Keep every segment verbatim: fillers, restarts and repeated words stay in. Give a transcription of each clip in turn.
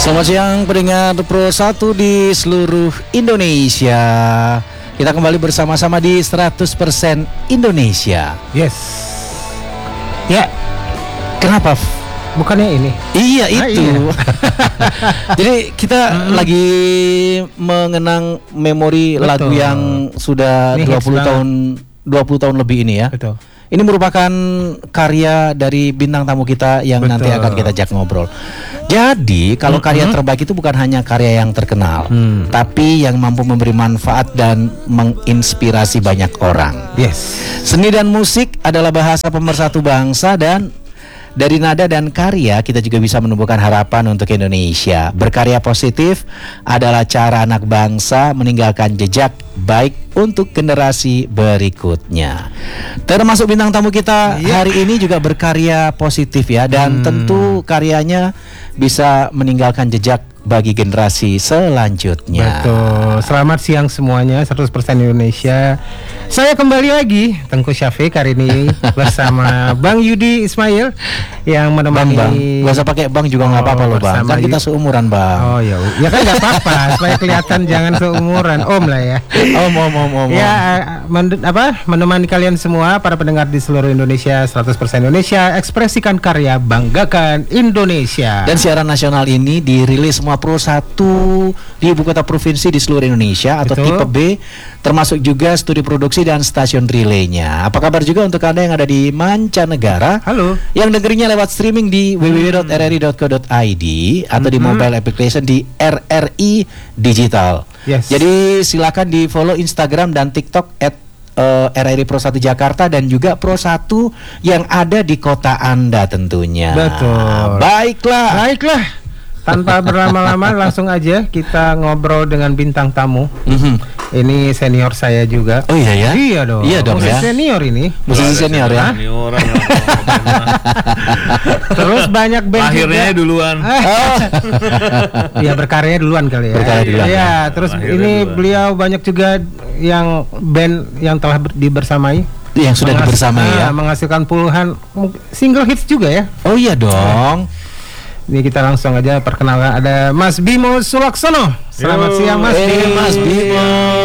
Selamat siang pendengar Pro satu di seluruh Indonesia. Kita kembali bersama-sama di seratus persen Indonesia. Yes. Ya. Kenapa? Bukannya ini? Iya ah, itu. Iya. Jadi kita hmm. lagi mengenang memori Betul. lagu yang sudah ini dua puluh tahun dua puluh tahun lebih ini ya. Betul. Ini merupakan karya dari bintang tamu kita yang Betul. nanti akan kita ajak ngobrol. Jadi kalau mm-hmm. karya terbaik itu bukan hanya karya yang terkenal, mm. tapi yang mampu memberi manfaat dan menginspirasi banyak orang. Yes. Seni dan musik adalah bahasa pemersatu bangsa, dan dari nada dan karya kita juga bisa menumbuhkan harapan untuk Indonesia. Berkarya positif adalah cara anak bangsa meninggalkan jejak baik untuk generasi berikutnya. Termasuk bintang tamu kita yeah. hari ini juga berkarya positif ya, dan hmm. tentu karyanya bisa meninggalkan jejak bagi generasi selanjutnya. Betul. Selamat siang semuanya, seratus persen Indonesia. Saya kembali lagi, Tengku Syafiq hari ini bersama Bang Yudi Ismail yang menemani. Bang, bang. Gak usah pakai bang juga nggak oh, apa-apa loh bang. Kan kita seumuran bang. Oh ya, ya kan nggak apa-apa. Supaya kelihatan jangan seumuran, om lah ya. Om, om, om, om. Ya, men- apa menemani kalian semua para pendengar di seluruh Indonesia, seratus persen Indonesia. Ekspresikan karya, banggakan Indonesia. Dan siaran nasional ini dirilis semua Pro satu di ibu kota provinsi di seluruh Indonesia atau Betul. tipe B, termasuk juga studi produksi dan stasiun relaynya. Apa kabar juga untuk Anda yang ada di mancanegara? Halo. Yang dengerinya lewat streaming di w w w dot r r i dot co dot i d atau hmm. di mobile application di R R I Digital. Yes. Jadi silakan di follow Instagram dan TikTok at Uh, R R I Pro satu Jakarta dan juga Pro satu yang ada di kota Anda tentunya. Betul. Baiklah. Baiklah. Tanpa berlama-lama langsung aja kita ngobrol dengan bintang tamu. Mm-hmm. Ini senior saya juga. Oh iya ya? Iya dong. Iya dong musisi ya. Senior ini. Musisi senior ya. Senior. Terus banyak band akhirnya juga. Duluan. Oh. Ya berkarya duluan kali ya. Berkarya duluan. Ya, terus akhirnya ini duluan. Beliau banyak juga yang band yang telah ber- dibersamai. Yang sudah Menghas- dibersamai ya. Menghasilkan puluhan single hits juga ya. Oh iya dong. Ini kita langsung aja perkenalkan, ada Mas Bimo Sulaksono. Selamat Yo, siang Mas hey, Bimo. Mas Bimo.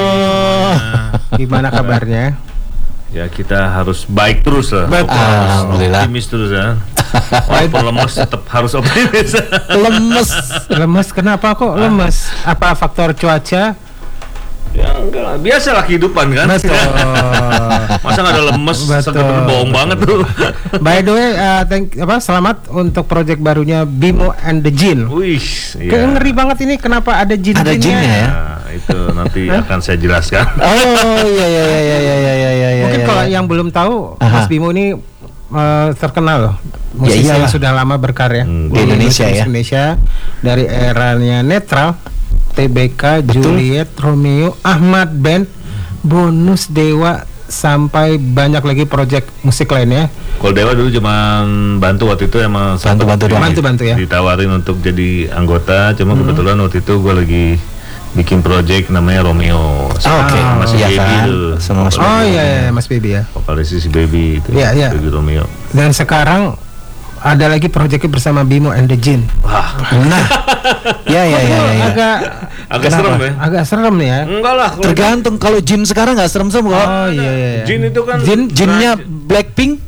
Gimana kabarnya? Ya kita harus baik terus lah. Betul. Alhamdulillah. Optimis terus ya. Walaupun lemes tetap harus optimis. Lemes. Lemes kenapa kok lemes? Apa faktor cuaca? Ya enggak lah, biasa lah kehidupan kan. Betul. Masa nggak ada lemes, sekedar bohong banget tuh. By the way, uh, thank, apa, selamat untuk project barunya Bimo and the Jin. Wih, iya. Kayak ngeri banget ini, kenapa ada jin-jinnya? Ada jinnya ya? Nah, itu nanti akan saya jelaskan. Oh iya iya iya iya iya iya iya. Mungkin ya, kalau ya. yang belum tahu, Aha. Mas Bimo ini uh, terkenal loh. Musisi ya, yang sudah lama berkarya hmm, di Indonesia ya. Indonesia dari eranya netral. T B K, Betul. Juliet, Romeo, Ahmad Band, Bonus Dewa, sampai banyak lagi proyek musik lainnya. Kalau Dewa dulu cuma bantu waktu itu emang bantu-bantu doang. Bantu-bantu ya. Ditawarin untuk jadi anggota, cuma hmm. kebetulan waktu itu gue lagi bikin proyek namanya Romeo. Oh, Oke, okay. ah, Mas ya Baby kan? itu. Sama Mas Oh iya, iya, Mas Baby ya. Vokalis si Baby itu. Iya, iya. Baby Romeo. Dan sekarang ada lagi proyeknya bersama Bimo and the Jin. Wah, nah, ya ya ya, ya, ya. Agak agak serem ya. Agak serem ya. Enggak lah. Tergantung, kalau Jin sekarang nggak serem-serem kok. Oh iya iya. Jin itu kan Jin, Jinnya Blackpink.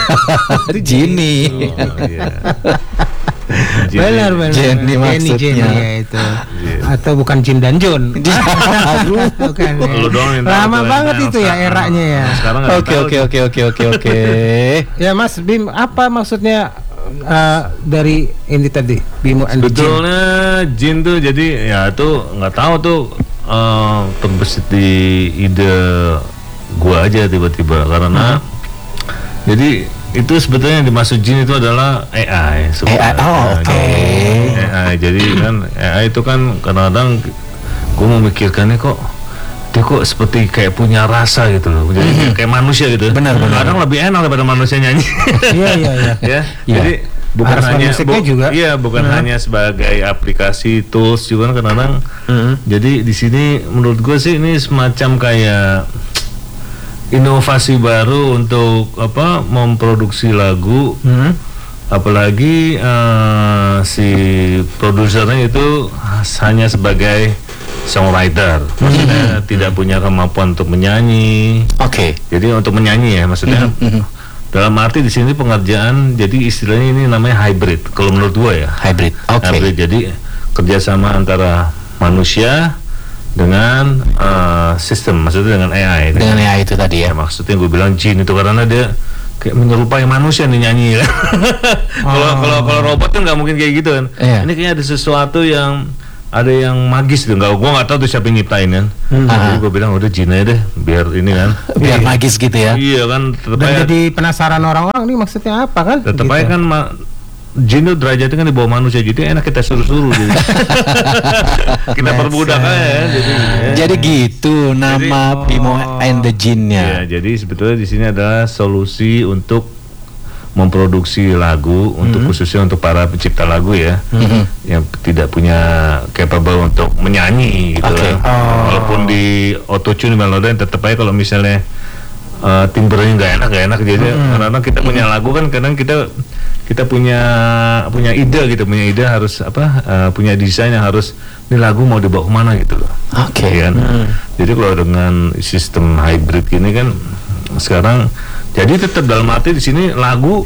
Jini. Oh, iya. Benar benar. Jenny maksudnya. Jenny ya itu. Atau bukan Jin dan John. Bukan. Ya. Lama banget itu ya eranya ya. Oke oke oke oke oke oke. Ya Mas Bim, apa maksudnya uh, dari ini tadi Bimo and Jin? Sebetulnya Jin tuh jadi ya tuh nggak tahu tuh uh, terbesit di ide gua aja tiba-tiba karena hmm. jadi itu sebetulnya yang dimaksud Jin itu adalah A I. A I, oh oke. Okay. A I, jadi kan A I itu kan kadang-kadang gue memikirkannya kok dia kok seperti kayak punya rasa gitu loh, jadi mm-hmm. kayak manusia gitu. Benar benar. Kadang lebih enak daripada manusia nyanyi. Iya iya iya. Ya, jadi bukan harus hanya musiknya bu, juga. Iya, bukan hmm. hanya sebagai aplikasi tools juga kadang-kadang. Hmm. Jadi di sini menurut gue sih ini semacam kayak inovasi baru untuk apa memproduksi lagu hmm. apalagi uh, si produsernya itu hanya sebagai songwriter, maksudnya mm-hmm. tidak punya kemampuan untuk menyanyi. Oke. Okay. Jadi untuk menyanyi ya, maksudnya mm-hmm. dalam arti di sini pengerjaan, jadi istilahnya ini namanya hybrid. Kalau menurut gua ya. Hybrid. Oke. Okay. Hybrid. Jadi kerjasama antara manusia dengan uh, sistem, maksudnya dengan A I. Dengan A I itu tadi ya. ya maksudnya gue bilang jin itu karena dia kayak menyerupai manusia nih nyanyi kan. Kalau oh. kalau kalau robot kan nggak mungkin kayak gitu kan. Yeah. Ini kayaknya ada sesuatu yang ada yang magis tuh, nggak, gue nggak tahu tuh siapa yang nyiptain kan. Hmm. Jadi gue bilang udah jin aja deh, biar ini kan, biar magis gitu ya. Iya kan. Dan aja, jadi penasaran orang-orang ini maksudnya apa kan? Tetap gitu. Aja kan ma- jin itu derajatnya kan di bawah manusia, jadi enak kita suruh-suruh gitu. Kita perbudak aja ya. Jadi, ya. Jadi gitu nama jadi, Bimo oh. and the Jin-nya. Ya, jadi sebetulnya di sini adalah solusi untuk memproduksi lagu untuk mm-hmm. khususnya untuk para pencipta lagu ya, mm-hmm. yang tidak punya capable untuk menyanyi gitu okay. lah. Oh. Walaupun di autotune melodi tetap aja kalau misalnya uh, timbrenya nggak enak nggak enak jadi mm-hmm. karena kita punya lagu kan kadang kita kita punya punya ide gitu punya ide harus apa uh, punya desain yang harus ini lagu mau dibawa kemana gitu loh. Oke. Okay. Kan? Mm-hmm. Jadi kalau dengan sistem hybrid ini kan sekarang jadi tetap dalam arti di sini lagu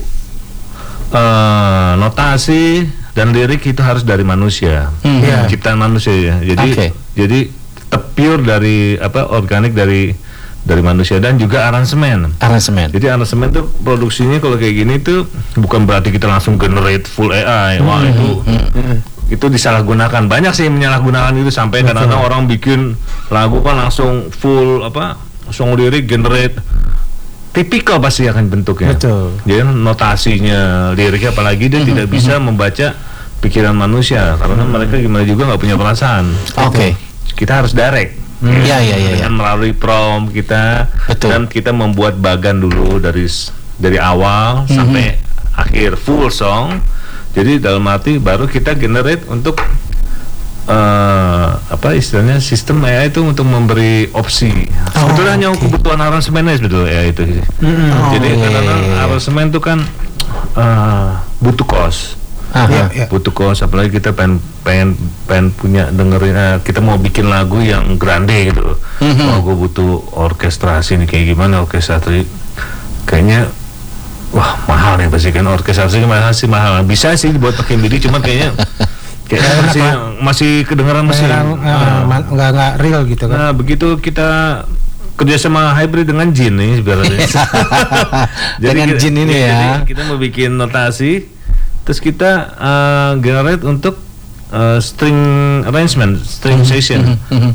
uh, notasi dan lirik itu harus dari manusia, mm-hmm. yeah. ciptaan manusia ya. Jadi okay. jadi tetap pure dari apa organik dari dari manusia dan juga aransemen. Aransemen. Jadi aransemen tuh produksinya kalau kayak gini tuh bukan berarti kita langsung generate full A I. Wah mm-hmm. itu mm-hmm. itu disalahgunakan. Banyak sih yang menyalahgunakan itu sampai kadang-kadang orang bikin lagu kan langsung full apa song lirik generate. Tipikal pasti akan bentuknya. Betul. Jadi notasinya, liriknya apalagi dia mm-hmm. tidak bisa membaca pikiran manusia karena mm-hmm. mereka gimana juga nggak punya perasaan. Oke. Okay. Kita harus direct. Iya iya iya. Dengan melalui prompt kita Betul. Dan kita membuat bagan dulu dari dari awal mm-hmm. sampai akhir full song. Jadi dalam arti baru kita generate untuk Uh, apa istilahnya sistem A I itu untuk memberi opsi. Oh, sebetulnya hanya okay. kebutuhan aransemennya sebetulnya A I itu. Mm-hmm. Oh, jadi yeah, kadang-kadang yeah, yeah. aransemen itu kan uh, butuh kos, yeah, yeah. butuh kos. Apalagi kita pengen pengen pengen punya dengerin uh, kita mau bikin lagu yang grande gitu. Mm-hmm. Oh, gue butuh orkestrasi nih kayak gimana orkestrasi? Kayaknya wah mahal nih pasti kan orkestrasi masih mahal. Bisa sih dibuat pakai M I D I cuma kayaknya kayaknya masih masih kedengaran masih nggak uh, nggak real gitu kan. Nah begitu kita kerjasama hybrid dengan jin nih sebenarnya. Dengan kita, jin ini ya. Jadi kita mau bikin notasi, terus kita uh, generate untuk uh, string arrangement, string mm-hmm. session. Mm-hmm.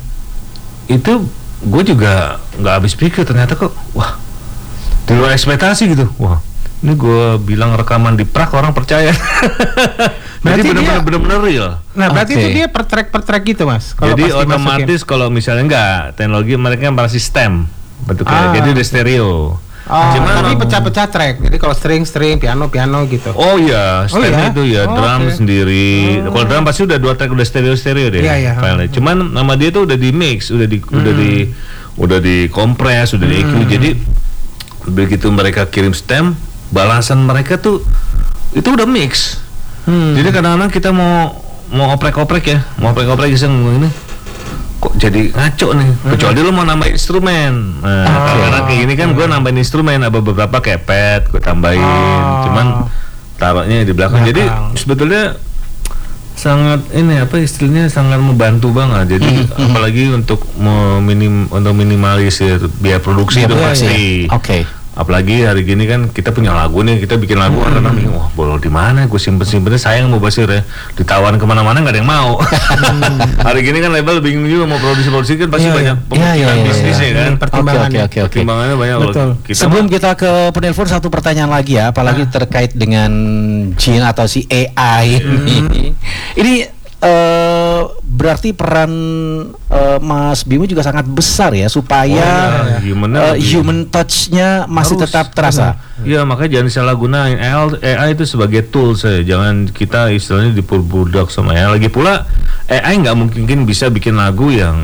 Itu gue juga nggak habis pikir ternyata kok wah di luar ekspektasi gitu. Wah ini gue bilang rekaman di Prak orang percaya. Jadi benar-benar benar-benar real. Nah berarti okay. itu dia per track per track gitu mas. Kalo jadi otomatis kalau misalnya enggak teknologi mereka masih stem bentuknya. Ah. Jadi udah stereo. Oh, Cuma tapi pecah-pecah track. Jadi kalau string string piano piano gitu. Oh iya, stem oh, iya? itu ya oh, drum okay. sendiri. Oh. Kalau drum pasti udah dua track udah stereo stereo deh. Iya, iya. Filenya. Cuman nama dia tuh udah di mix, udah di hmm. udah di udah di kompres, udah hmm. di E Q. Jadi begitu mereka kirim stem, balasan mereka tuh itu udah mix. Hmm. Jadi kadang-kadang kita mau mau oprek-oprek ya, mau oprek-oprek iseng ini kok jadi ngaco nih. Hmm. Kecuali lu mau nambah instrumen. Nah, oh. kadang-kadang kayak gini kan hmm. gue nambahin instrumen, ada beberapa kayak pad gue tambahin. Oh. Cuman taruhnya di belakang. Belakang. Jadi sebetulnya sangat ini apa istilahnya sangat membantu banget. Jadi hmm. apalagi untuk meminim untuk minimalisir biaya produksi itu pasti. Oke. Okay. Apalagi hari gini kan kita punya lagu nih, kita bikin lagu hmm. orang bingung, wah boleh di mana? Gue simpen-simpennya sayang mau basir ya, ditawarin kemana-mana nggak ada yang mau. hmm. Hari gini kan label bingung juga mau produksi-produksi kan pasti yeah, banyak yeah. pemasukan yeah, yeah, bisnisnya yeah. kan. Pertimbangannya, okay, okay, okay. pertimbangannya banyak. Betul. Kita Sebelum ma- kita ke penelpon satu pertanyaan lagi ya, apalagi ah. terkait dengan jin atau si A I hmm. ini. Ini Uh, berarti peran uh, Mas Bimo juga sangat besar ya supaya oh, ya. human, uh, human touch-nya masih harus, tetap terasa. Iya makanya jangan salah gunain A I itu sebagai tool saya. Jangan kita istilahnya diperbudak sama A I. Lagi pula A I nggak mungkin bisa bikin lagu yang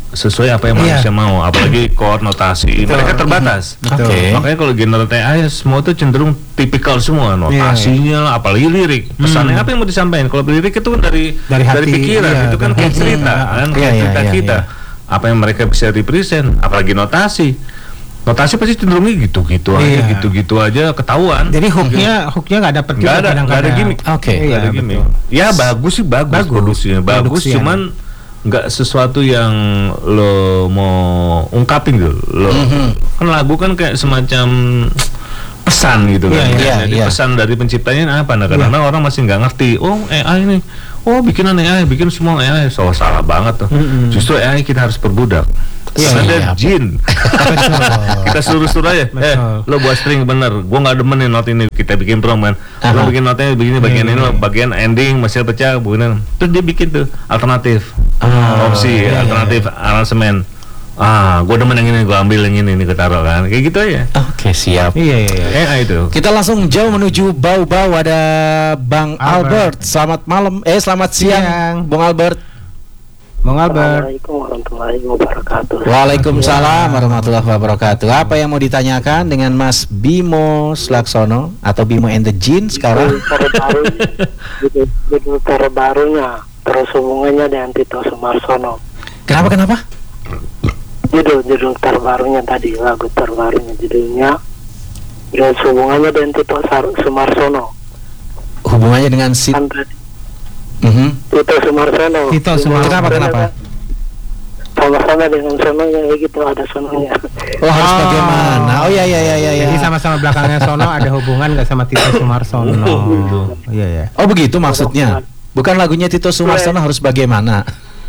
sesuai apa yang Iya. manusia mau, apalagi chord, notasi, mereka terbatas. Betul. Oke. Makanya kalau generasi A I semua itu cenderung tipikal semua, notasinya lah, apalagi lirik. Pesannya apa yang mau disampaikan? Kalau lirik itu kan dari Dari hati, pikiran, iya, itu kan dari kayak cerita, kan Iya, kayak iya, cerita iya, kita. Apa yang mereka bisa represent, apalagi notasi. Notasi pasti cenderungnya gitu-gitu aja, Iya. gitu-gitu aja ketahuan. Jadi hooknya hooknya nggak dapet Nggak ada, kadang-kadang. nggak ada gimmick. Oke. Nggak Iya, ada gimmick. betul. Ya bagus sih, bagus, Bagus. produksinya, bagus. Produksian. Cuman nggak sesuatu yang lo mau ungkapin gitu. Lo kan lagu kan kayak semacam pesan gitu kan. Iya, iya, Jadi iya. pesan dari penciptanya apa? Nah, karena orang masih nggak ngerti. Oh, A I nih. Oh, bikinan A I, bikin semua A I. So, salah banget tuh. Mm-mm. Justru A I kita harus perbudak. Iya, Karena dia iya. jin. Kita suruh-suruh aja. Eh, Betul. lo buat string bener. Gua nggak demen nih not ini. Kita bikin prom kan. Lo Aha. bikin notnya begini, bagian Iya, ini, iya. bagian ending masih pecah, begini. Terus dia bikin tuh alternatif, Ah, opsi, iya, alternatif aransemen. Ah, gua demen yang ini, gua ambil yang ini, ini ketaruh kan. Kayak gitu aja. Oke, siap. Iya, iya, iya. A I itu. Kita langsung jauh menuju Bau-Bau, ada Bang Albert. Albert. Selamat malam, eh selamat siang, Siang. Bang Albert. Bang Albert. Assalamualaikum warahmatullahi wabarakatuh. Waalaikumsalam warahmatullahi wabarakatuh. Apa yang mau ditanyakan dengan Mas Bimo Slaksono atau Bimo and the Jin sekarang? Judul terbaru, judul, judul terbarunya, terus hubungannya dengan Tito Sumarsono. Kenapa kenapa? Judul judul terbarunya tadi, lagu terbarunya judulnya, terus hubungannya dengan Tito Sar- Sumarsono. Hubungannya dengan si Kan tadi Mhm. Tito Sumarsono. Tito Sumarsono. Kenapa kenapa? Sama-sama dengan sononya gitu, ada sononya. Oh, harus Oh. bagaimana? Oh ya ya ya ya ya. Jadi sama-sama belakangnya Sono ada hubungan nggak sama Tito Sumarsono? Iya, iya. Oh begitu maksudnya. Bukan lagunya Tito Sumarsono harus bagaimana?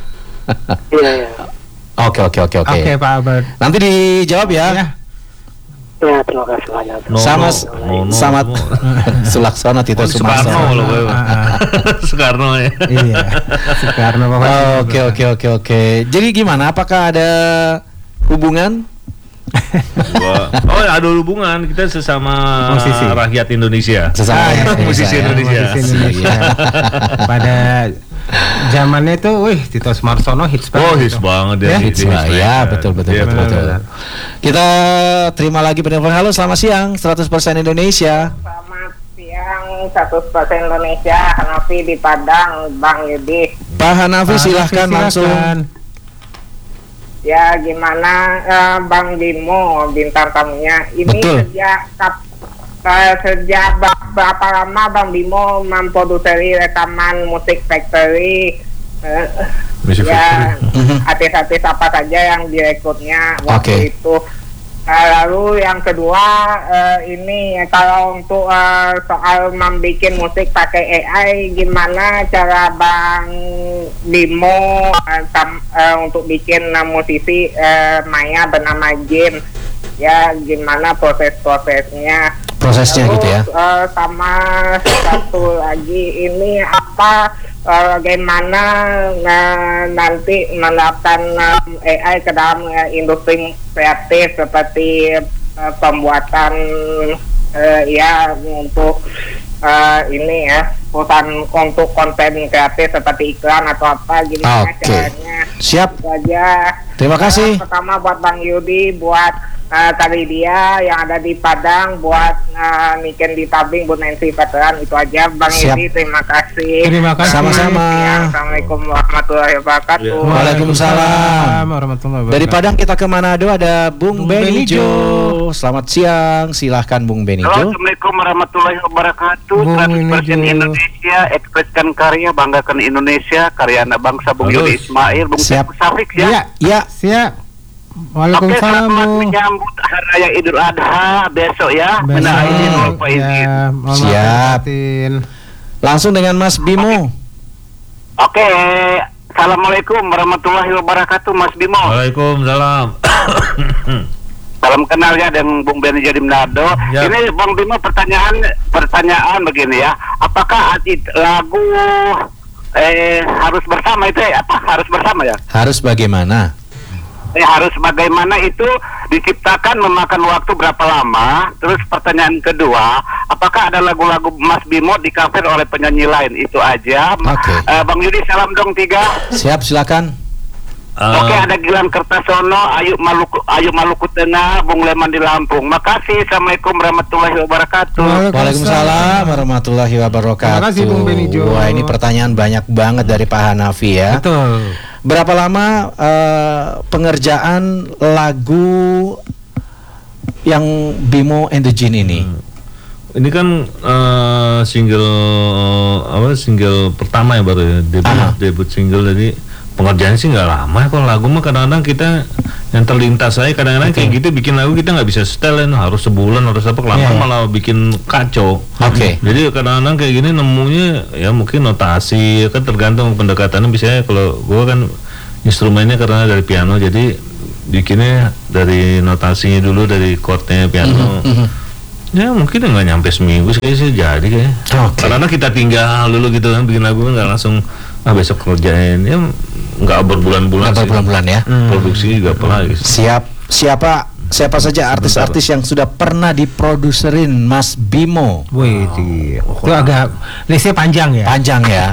Iya, iya. Oke oke oke oke. Oke, Pak Albert. Nanti dijawab ya. Ya. Ya, terima kasih banyak. No, Sama no, no, sama no. Sulaksono Tito Oh, Soekarno Sumarsono. loh, gue. Ah, ah. Soekarno ya. Iya. Soekarno Bapak. Oh, Oke oke oke oke. Jadi gimana? Apakah ada hubungan? Gua- oh, ada hubungan kita sesama Musisi. rakyat Indonesia. Sesama Ah, iya, rakyat musisi ya. Indonesia. Musisi Indonesia. Pada zamannya itu, wih, Tito Sumarsono hits banget. Oh, hits itu. banget Ya, dia. Hits hits lah. banget. Ya, betul betul Iya, betul benar, betul. benar. Kita terima lagi penelpon. Halo, selamat siang. seratus persen Indonesia. Selamat siang, seratus persen Indonesia, Hanafi di Padang, Bang Yudi. Pak Hanafi Pak silahkan Hanafi, langsung. silakan. Ya, gimana eh, Bang Bimo, bintang tamunya? Ini Betul. sejak kap- eh, sejak ba- berapa lama Bang Bimo memproduksi rekaman musik factory? Eh, Music ya, Factory. artis-artis apa saja yang direkrutnya Oke. waktu itu. Eh, lalu yang kedua, eh, ini kalau untuk eh, soal membuat musik pakai A I, gimana cara Bang Bimo eh, tam- eh, untuk bikin eh, musisi eh, Maya bernama Jin? Ya, gimana proses-prosesnya? Prosesnya Terus, gitu ya. eh, sama satu lagi ini apa eh, bagaimana eh, nanti menerapkan eh, A I ke dalam eh, industri kreatif seperti eh, pembuatan eh, ya untuk eh, ini ya perusahaan untuk konten kreatif seperti iklan atau apa gimana Oke. caranya? Siap. Itu aja. Terima kasih. Eh, pertama buat Bang Yudi, buat uh, tadi dia yang ada di Padang, buat uh, Niken di Tabing, buat Nancy Veteran, itu aja Bang Siap. Yudi, terima kasih. Terima kasih. Sama-sama. Ya, Assalamualaikum warahmatullahi wabarakatuh. Ya. Waalaikumsalam. warahmatullahi wabarakatuh. Dari Padang kita ke Manado ada Bung, Bung Benijo. Benijo. Selamat siang. Silahkan Bung Benijo. Assalamualaikum warahmatullahi wabarakatuh. Bung seratus persen Benijo. Indonesia, ekspreskan karya, banggakan Indonesia, karya anak bangsa Bung Bagus. Yudi Ismail, Bung Siap. Teguh Safik ya. Iya, Ya. siap. Oke, Waalaikumsalam, selamat Bu. menyambut Hari Raya Idul Adha besok ya. Besok. Minal aidin wal faizin. Ya, mohon maaf Siap. batin. Langsung dengan Mas Bimo. Oke, Assalamualaikum warahmatullahi wabarakatuh, Mas Bimo. Waalaikumsalam. Salam kenal ya dengan Bung Beni Jadi Manado. Ya. Ini Bang Bimo, pertanyaan pertanyaan begini ya. Apakah it- lagu eh harus bersama itu eh, apa harus bersama ya? Harus bagaimana? Eh, harus bagaimana itu diciptakan memakan waktu berapa lama? Terus pertanyaan kedua, apakah ada lagu-lagu Mas Bimo di cover oleh penyanyi lain? Itu aja. Oke. Eh, Bang Yudi, salam dong tiga. Siap, silakan. uh, Oke, ada Gilang Kertasono, Ayu Maluku, Ayu Maluku Tengah, Bung Leman di Lampung. Makasih. Assalamualaikum warahmatullahi wabarakatuh. Waalaikumsalam warahmatullahi wabarakatuh. Terima kasih, Bung Benijo. Wah, ini pertanyaan banyak banget dari Pak Hanafi ya. Betul. Berapa lama uh, pengerjaan lagu yang Bimo and the Jin ini? Hmm. Ini kan uh, single apa single pertama ya baru ya debut Aha. debut single, jadi pengerjaan sih nggak lama. Kalau lagu mah kadang-kadang kita yang terlintas saya kadang-kadang kayak gitu bikin lagu kita nggak bisa setelin, harus sebulan harus apa, lama Yeah. malah bikin kacau. Oke. Jadi kadang-kadang kayak gini nemunya ya mungkin notasi kan tergantung pendekatannya. Misalnya kalau gua kan instrumennya karena dari piano, jadi bikinnya dari notasinya dulu, dari chordnya piano. Ya mungkin nggak nyampe seminggu sih sih jadi kayak. Oke. Karena kita tinggal dulu gitu kan bikin lagu, nggak langsung ah besok kerjain, ya nggak berbulan-bulan Berapa sih. bulan-bulan ya? Produksi juga pernah gitu. Siap. Siapa siapa saja artis-artis yang sudah pernah diproduserin Mas Bimo? Wih, itu agak listnya panjang ya. Panjang ya.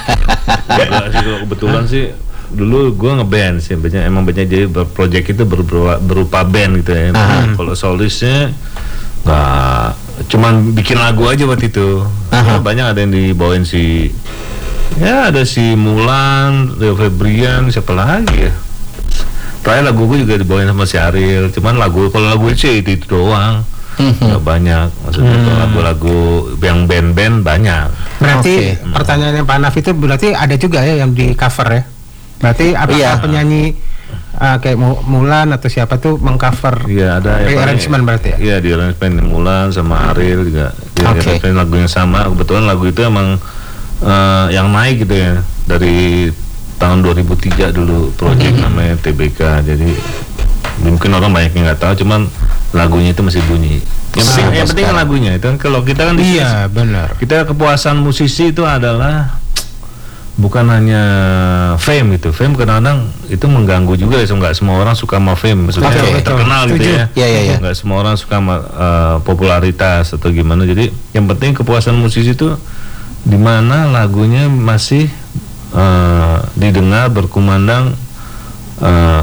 Enggak sih, kalau kebetulan sih dulu gua ngeband sih, banyak emang banyak, jadi project itu berupa, berupa band gitu ya. Kalau solisnya nggak, cuman bikin lagu aja waktu itu. Ya, banyak ada yang dibawain si, ya ada si Mulan, Rio Febrian, siapa lagi ya. Terakhir lagu gue juga dibawain sama si Ariel. Cuman lagu, kalau lagu itu itu, itu doang. Nggak banyak. Maksudnya kalau lagu-lagu yang band-band banyak. Berarti Oke. pertanyaannya Pak Naf itu berarti ada juga ya yang di cover ya. Berarti apakah Iya. penyanyi uh, kayak Mu- Mulan atau siapa tuh mengcover Iya ada ya, rearrangement berarti ya? Iya di arrangement Mulan sama Ariel juga. Di Oke. arrangement lagu yang sama. Kebetulan lagu itu emang eh, yang naik gitu ya dari tahun dua ribu tiga dulu project namanya T B K. Jadi mungkin orang banyak yang nggak tahu, cuman lagunya itu masih bunyi. Yang penting, Sampai yang penting kan sekarang. lagunya itu kan, kalau kita kan di Iya, benar. kita kepuasan musisi itu adalah bukan hanya fame itu. Fame kadang-kadang itu mengganggu juga ya, so nggak semua orang suka sama fame, maksudnya Oke, betul. terkenal gitu Setuju. ya. Iya, iya, iya. Nggak semua orang suka sama uh, popularitas atau gimana. Jadi yang penting kepuasan musisi itu di mana lagunya masih uh, didengar, berkumandang uh,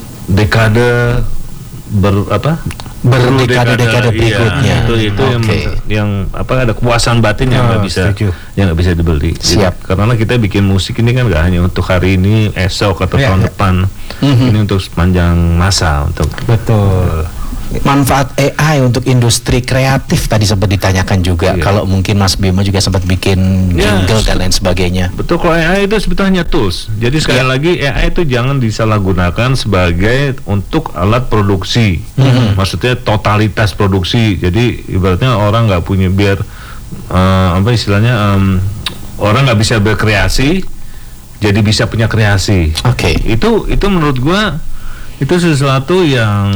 dekade ber apa Berdekade-dekade berikutnya. iya, itu itu yang Oke. yang apa, ada kepuasan batin yang nggak Oh, bisa setuju. yang nggak bisa dibeli. Jadi, Siap. karena kita bikin musik ini kan nggak hanya untuk hari ini, esok atau Iya, tahun iya. depan. Ini untuk sepanjang masa, untuk Betul. Manfaat A I untuk industri kreatif tadi sempat ditanyakan juga. Iya. Kalau mungkin Mas Bimo juga sempat bikin Ya, jingle dan lain sebagainya. betul. Kalau A I itu sebetulnya hanya tools. Jadi sekali Iya. lagi A I itu jangan disalahgunakan sebagai untuk alat produksi. Maksudnya totalitas produksi. Jadi ibaratnya orang nggak punya, biar eh, apa istilahnya, em, orang nggak bisa berkreasi, jadi bisa punya kreasi. Oke. Itu itu menurut gua itu sesuatu yang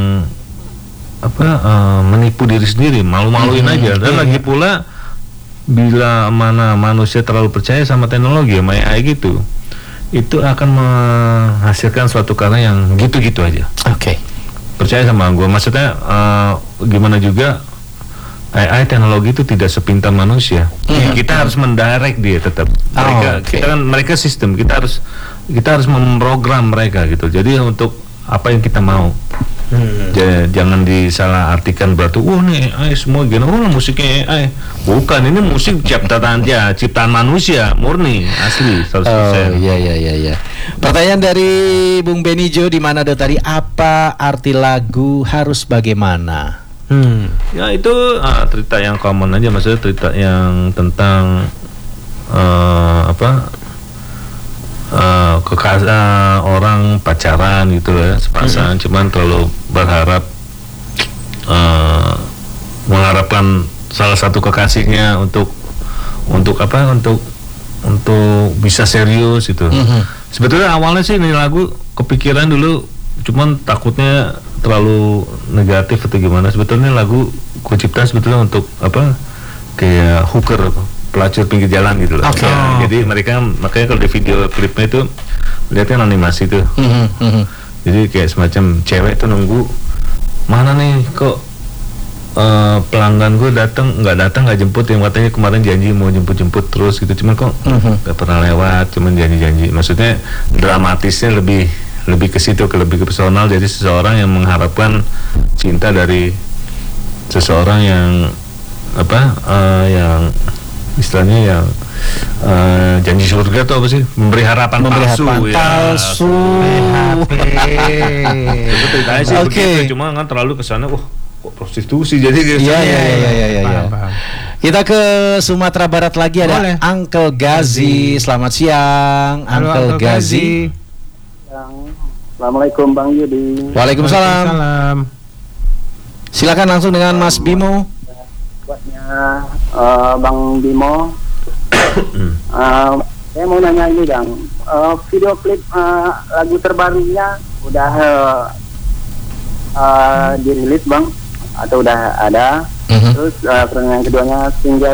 apa, eh, menipu diri sendiri, malu-maluin aja. Dan lagi pula bila mana manusia terlalu percaya sama teknologi, sama A I gitu, itu akan menghasilkan suatu karya yang gitu-gitu aja. Oke. Percaya sama gua, maksudnya eh, gimana juga A I teknologi itu tidak sepintar manusia. Kita harus mendirect dia tetap. Mereka, oke. kita kan mereka sistem, kita harus kita harus memprogram mereka gitu. Jadi untuk apa yang kita mau. Ja- jangan disalahartikan berarti wah nih A I semua gini, oh musiknya A I. Bukan, ini musik ciptaan ya, ciptaan manusia murni asli seratus persen. Oh iya iya iya iya. Pertanyaan dari Bung Benijo di mana ada tadi, apa arti lagu harus bagaimana? Hmm. Ya itu ah, cerita yang common aja, maksudnya cerita yang tentang eh, apa eh, kekas eh, orang pacaran gitu ya, sepasang, cuman terlalu berharap eh, mengharapkan salah satu kekasihnya untuk untuk apa untuk untuk bisa serius itu. Sebetulnya awalnya sih ini lagu kepikiran dulu, cuman takutnya terlalu negatif atau gimana. Sebetulnya lagu ku cipta sebetulnya untuk apa, kayak hooker, pelacur pinggir jalan gitu loh. Oke. Ya, jadi mereka makanya kalau di video klipnya itu lihat kan animasi tuh. Jadi kayak semacam cewek tuh nunggu, mana nih kok eh, pelanggan gue datang nggak datang nggak jemput, yang katanya kemarin janji mau jemput-jemput terus gitu, cuman kok nggak pernah lewat, cuman janji-janji. Maksudnya dramatisnya lebih lebih ke situ, ke lebih ke personal. Jadi seseorang yang mengharapkan cinta dari seseorang yang apa uh, yang istilahnya yang uh, janji surga atau apa sih, memberi harapan Memberi palsu harapan ya. palsu. Ceritanya sih Oke. begitu, cuma kan terlalu kesana, wah kok prostitusi jadi gitu. Iya iya iya iya iya. iya. Paham, paham. Kita ke Sumatera Barat lagi, ada Boleh. Uncle Gazi. Selamat siang, Halo, Uncle Uncle Gazi. Assalamualaikum Bang Yudi. Waalaikumsalam. Waalaikumsalam. Silakan langsung dengan Mas Bimo. Buatnya eh, Bang Bimo. Eh, saya mau nanya ini Bang. Eh, video klip eh, lagu terbarunya udah eh, eh, dirilis Bang atau udah ada? Mhm. Terus eh, pertanyaan keduanya single